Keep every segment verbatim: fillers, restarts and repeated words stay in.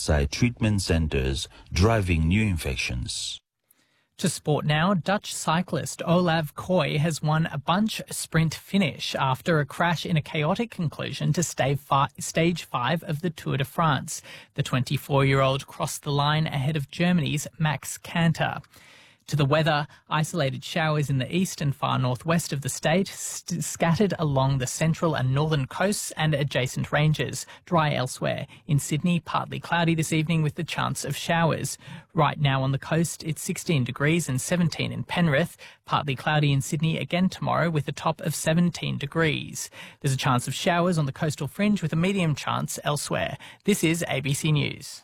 outside treatment centres, driving new infections. To sport now, Dutch cyclist Olav Koy has won a bunch sprint finish after a crash in a chaotic conclusion to stage five of the Tour de France. The twenty-four-year-old crossed the line ahead of Germany's Max Kanter. To the weather, isolated showers in the east and far northwest of the state, st- scattered along the central and northern coasts and adjacent ranges. Dry elsewhere. In Sydney, partly cloudy this evening with the chance of showers. Right now on the coast, it's sixteen degrees and seventeen in Penrith. Partly cloudy in Sydney again tomorrow with a top of seventeen degrees. There's a chance of showers on the coastal fringe with a medium chance elsewhere. This is A B C News.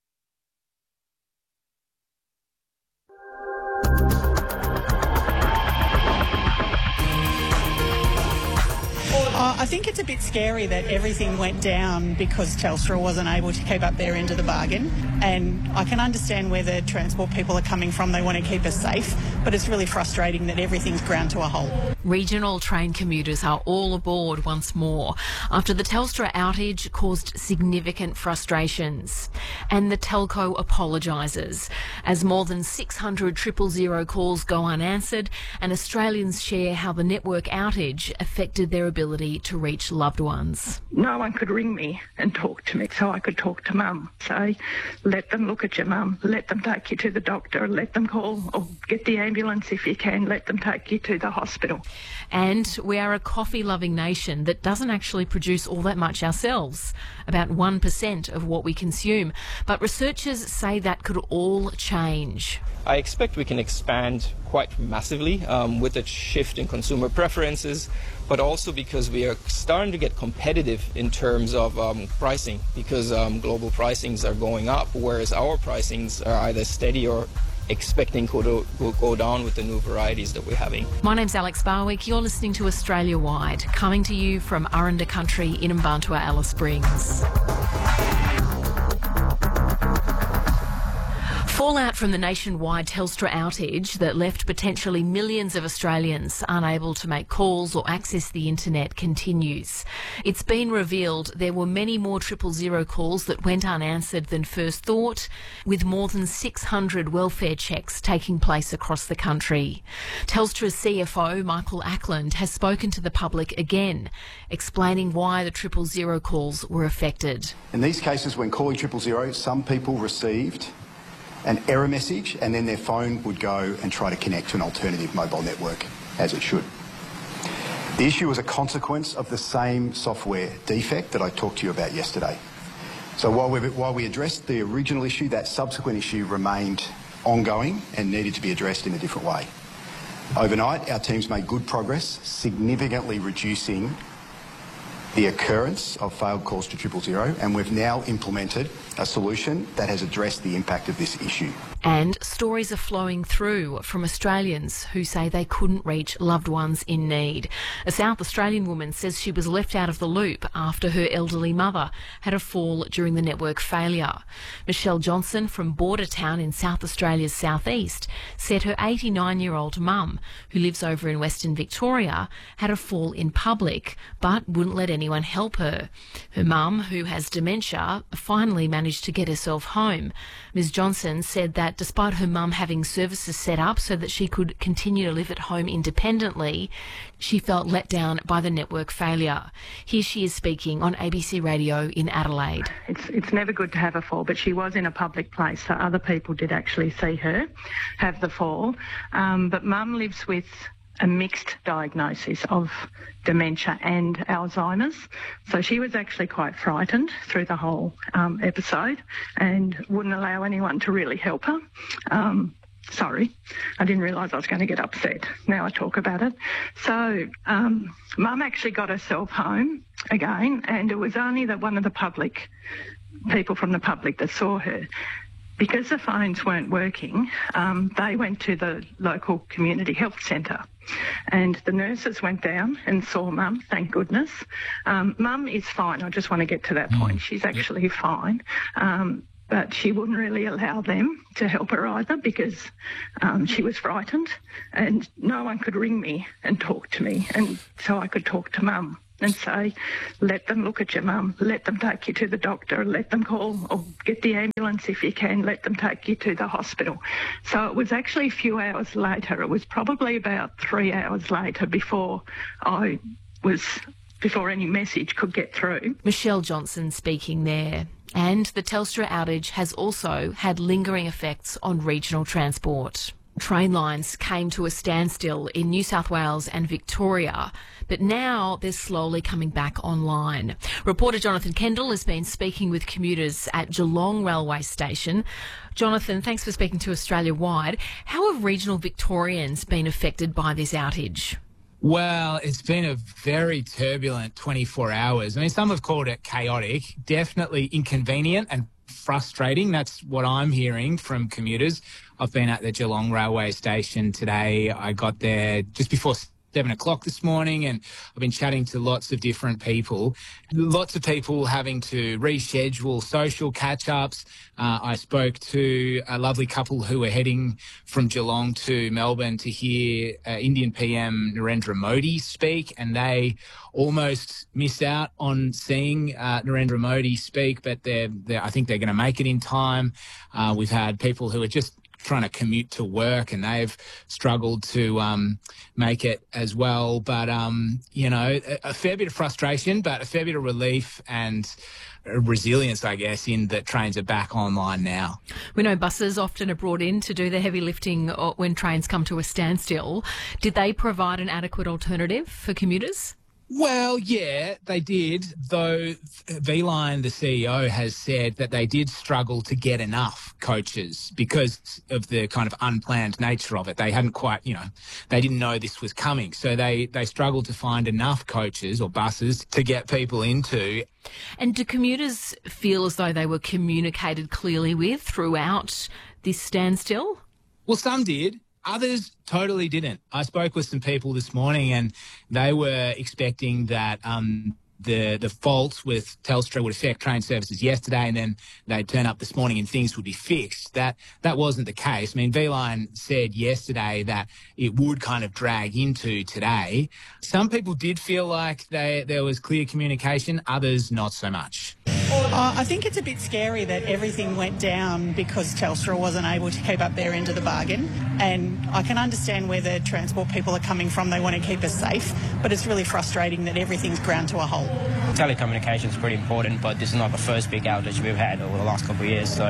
Uh, I think it's a bit scary that everything went down because Telstra wasn't able to keep up their end of the bargain. And I can understand where the transport people are coming from. They want to keep us safe. But it's really frustrating that everything's ground to a halt. Regional train commuters are all aboard once more after the Telstra outage caused significant frustrations. And the telco apologises as more than six hundred triple zero calls go unanswered and Australians share how the network outage affected their ability to reach loved ones. No one could ring me and talk to me, so I could talk to Mum. Say, let them look at your Mum, let them take you to the doctor, let them call or get the ambulance if you can, let them take you to the hospital. And we are a coffee-loving nation that doesn't actually produce all that much ourselves, about one percent of what we consume. But researchers say that could all change. I expect we can expand quite massively um, with a shift in consumer preferences, but also because we are starting to get competitive in terms of um, pricing, because um, global pricings are going up, whereas our pricings are either steady or expecting to go down with the new varieties that we're having. My name's Alex Barwick. You're listening to Australia Wide, coming to you from Aranda Country in Mbantua, Alice Springs. Fallout from the nationwide Telstra outage that left potentially millions of Australians unable to make calls or access the internet continues. It's been revealed there were many more triple zero calls that went unanswered than first thought, with more than six hundred welfare checks taking place across the country. Telstra's C F O, Michael Ackland, has spoken to the public again, explaining why the triple zero calls were affected. In these cases, when calling triple zero, some people received an error message and then their phone would go and try to connect to an alternative mobile network, as it should. The issue was a consequence of the same software defect that I talked to you about yesterday. So while we, while we addressed the original issue, that subsequent issue remained ongoing and needed to be addressed in a different way. Overnight, our teams made good progress, significantly reducing the occurrence of failed calls to triple zero, and we've now implemented a solution that has addressed the impact of this issue. And stories are flowing through from Australians who say they couldn't reach loved ones in need. A South Australian woman says she was left out of the loop after her elderly mother had a fall during the network failure. Michelle Johnson from Bordertown in South Australia's southeast said her eighty-nine-year-old mum, who lives over in Western Victoria, had a fall in public but wouldn't let anyone help her. Her mum, who has dementia, finally managed to get herself home. Ms Johnson said that despite her mum having services set up so that she could continue to live at home independently, she felt let down by the network failure. Here she is speaking on A B C Radio in Adelaide. It's, it's never good to have a fall, but she was in a public place, so other people did actually see her have the fall. Um, but mum lives with a mixed diagnosis of dementia and Alzheimer's. So she was actually quite frightened through the whole um, episode and wouldn't allow anyone to really help her. Um, sorry, I didn't realise I was going to get upset. Now I talk about it. So um, Mum actually got herself home again, and it was only that one of the public, people from the public that saw her. Because the phones weren't working, um, they went to the local community health centre, and the nurses went down and saw Mum, thank goodness. Um, Mum is fine. I just want to get to that point. She's actually yep. fine. Um, but she wouldn't really allow them to help her either because um, she was frightened and no one could ring me and talk to me, and so I could talk to Mum. and say, let them look at your mum, let them take you to the doctor, let them call or get the ambulance if you can, let them take you to the hospital. So it was actually a few hours later. It was probably about three hours later before I was, before any message could get through. Michelle Johnson speaking there. And the Telstra outage has also had lingering effects on regional transport. Train lines came to a standstill in New South Wales and Victoria, but now they're slowly coming back online. Reporter Jonathan Kendall has been speaking with commuters at Geelong Railway Station. Jonathan, thanks for speaking to Australia Wide. How have regional Victorians been affected by this outage? Well, it's been a very turbulent twenty-four hours. I mean, some have called it chaotic, definitely inconvenient and frustrating. That's what I'm hearing from commuters. I've been at the Geelong Railway Station today. I got there just before seven o'clock this morning, and I've been chatting to lots of different people. Lots of people having to reschedule social catch-ups. Uh, I spoke to a lovely couple who were heading from Geelong to Melbourne to hear uh, Indian P M Narendra Modi speak, and they almost missed out on seeing uh, Narendra Modi speak, but they're, they're, I think they're going to make it in time. Uh, we've had people who are just trying to commute to work, and they've struggled to um, make it as well. But, um, you know, a, a fair bit of frustration, but a fair bit of relief and resilience, I guess, in that trains are back online now. We know buses often are brought in to do the heavy lifting when trains come to a standstill. Did they provide an adequate alternative for commuters? Well, yeah, they did, though V-Line, the C E O, has said that they did struggle to get enough coaches because of the kind of unplanned nature of it. They hadn't quite, you know, they didn't know this was coming. So they, they struggled to find enough coaches or buses to get people into. And do commuters feel as though they were communicated clearly with throughout this standstill? Well, some did. Others totally didn't. I spoke with some people this morning, and they were expecting that um, the the faults with Telstra would affect train services yesterday, and then they'd turn up this morning and things would be fixed. That that wasn't the case. I mean, V-Line said yesterday that it would kind of drag into today. Some people did feel like they, there was clear communication, others not so much. Uh, I think it's a bit scary that everything went down because Telstra wasn't able to keep up their end of the bargain. And I can understand where the transport people are coming from. They want to keep us safe, but it's really frustrating that everything's ground to a halt. Telecommunications is pretty important, but this is not the first big outage we've had over the last couple of years. So,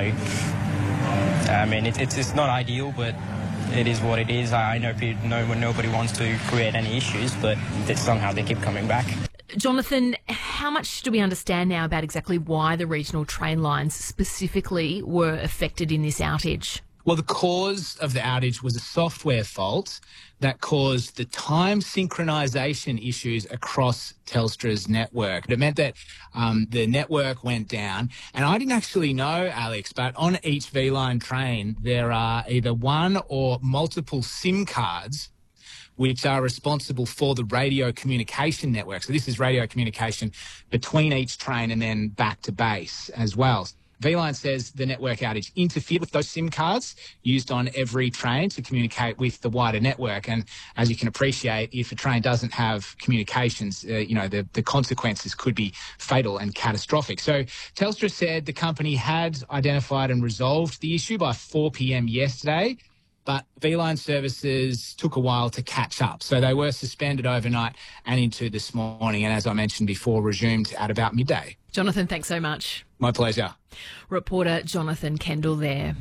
I mean, it, it's, it's not ideal, but it is what it is. I know people, no, nobody wants to create any issues, but somehow they keep coming back. Jonathan, how much do we understand now about exactly why the regional train lines specifically were affected in this outage? Well, the cause of the outage was a software fault that caused the time synchronisation issues across Telstra's network. It meant that um, the network went down. And I didn't actually know, Alex, but on each V-Line train, there are either one or multiple SIM cards which are responsible for the radio communication network. So this is radio communication between each train and then back to base as well. V-Line says the network outage interfered with those SIM cards used on every train to communicate with the wider network. And as you can appreciate, if a train doesn't have communications, uh, you know, the, the consequences could be fatal and catastrophic. So Telstra said the company had identified and resolved the issue by four p.m. yesterday. But V-Line services took a while to catch up. So they were suspended overnight and into this morning. And as I mentioned before, resumed at about midday. Jonathan, thanks so much. My pleasure. Reporter Jonathan Kendall there.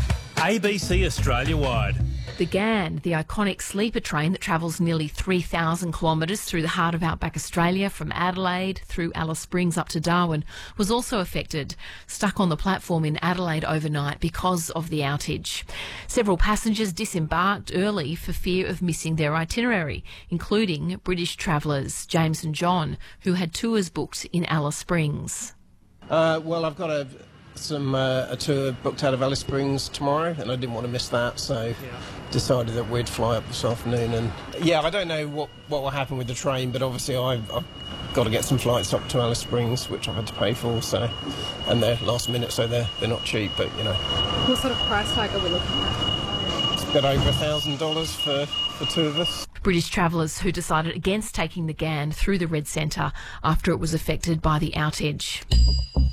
A B C Australia Wide. The Ghan, the iconic sleeper train that travels nearly three thousand kilometres through the heart of outback Australia from Adelaide through Alice Springs up to Darwin, was also affected, stuck on the platform in Adelaide overnight because of the outage. Several passengers disembarked early for fear of missing their itinerary, including British travellers James and John, who had tours booked in Alice Springs. Uh, well, I've got a... some uh, a tour booked out of Alice Springs tomorrow, and I didn't want to miss that, so yeah. decided that we'd fly up this afternoon. And yeah, I don't know what, what will happen with the train, but obviously I've, I've got to get some flights up to Alice Springs, which I've had to pay for, so and they're last minute, so they're they're not cheap, but you know. What sort of price tag are we looking at? got over a thousand dollars for for two of us. British travellers who decided against taking the Ghan through the Red Centre after it was affected by the outage.